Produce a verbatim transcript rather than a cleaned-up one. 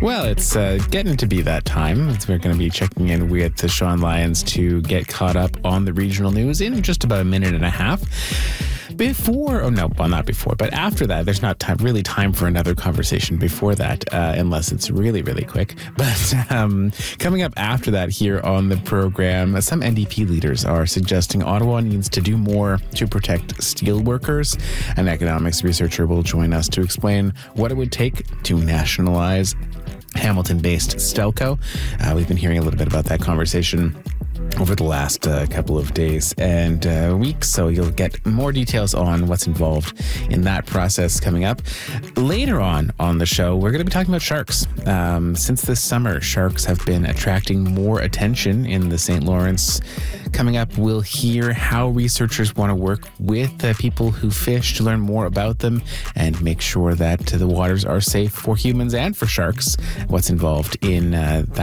Well, it's uh, getting to be that time. It's, we're going to be checking in with the Sean Lyons to get caught up on the regional news in just about a minute and a half. Before, oh no, well not before, but after that, there's not time, really time for another conversation before that, uh, unless it's really, really quick. But um, coming up after that here on the program, some N D P leaders are suggesting Ottawa needs to do more to protect steelworkers. An economics researcher will join us to explain what it would take to nationalize Hamilton-based Stelco. Uh, we've been hearing a little bit about that conversation over the last uh, couple of days and uh, weeks, so you'll get more details on what's involved in that process coming up. Later on on the show, we're going to be talking about sharks. Um, since this summer, sharks have been attracting more attention in the Saint Lawrence. Coming up, we'll hear how researchers want to work with uh, people who fish to learn more about them and make sure that uh, the waters are safe for humans and for sharks. What's involved in uh, that